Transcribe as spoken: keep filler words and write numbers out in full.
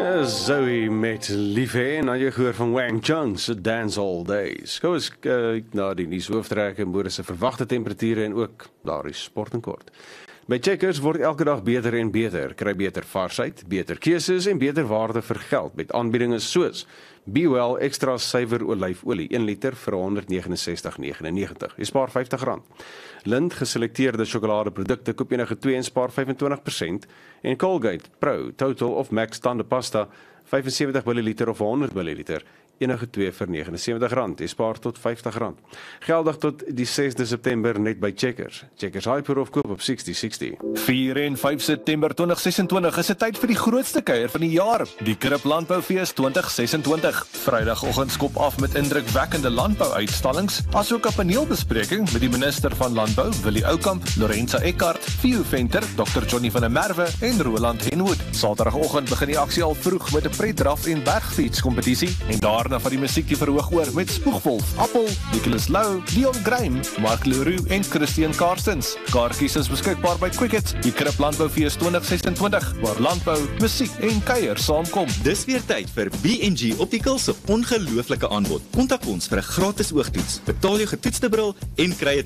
Uh, Zoe met Liefhe en dan jy gehoor van Wang Chung se Dance All Days. Gou is uh, na die nuushooftrekke en boere se verwagte temperature en ook daar is sport en kort. By Checkers word elke dag beter en beter. Kry beter varsheid, beter keuses en beter waarde vir geld met aanbiedinge soos Be Well Extra Suiwer Olyfolie een liter vir honderd negenensestig negenennegentig. Jy spaar vyftig rand. Lind geselekteerde sjokoladeprodukte koop enige twee en spaar vyfentwintig persent en Colgate Pro Total of Max tandepasta vyf en sewentig milliliter of honderd milliliter enige twee vir negenensewentig rand. Jy spaar tot vyftig rand. Geldig tot die sesde September net by Checkers. Checkers Hyper of koop op sestig sestig. vier en vyf September twintig sesentwintig is 'n tyd vir die grootste kuier van die jaar, die Krip Landboufees twintig sesentwintig. Vrydagoggend skop af met indrukwekkende landbouuitstallings, asook 'n paneelbespreking met die minister van Landbou, Willie Oukamp, Lorenza Eckart, Theo Venter, dokter Johnny van der Merwe en Roland Henwood. Saterdagoggend begin die aksie al vroeg met 'n pretdraf en bergfietskompetisie en daarna van die musiek die verhoog oor met Spoegwolf, Appel, Nicholas Lou, Leon Graham, Mark Leroux en Christian Karstens. Kaartjies is beskikbaar by Quicket, die Krip Landboufees twintig sesentwintig, waar landbou, musiek en kuier saamkom. Dis weer tyd vir B en G Opticals se ongelooflike aanbod. Kontak ons vir 'n gratis oogtoets. Betaal jou getoetste bril en kry 'n